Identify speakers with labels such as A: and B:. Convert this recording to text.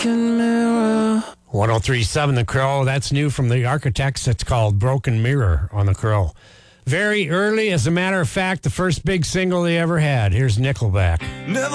A: 1037 The Crow. That's new from the Architects. It's called Broken Mirror on The Crow. Very early, as a matter of fact, the first big single they ever had. Here's Nickelback.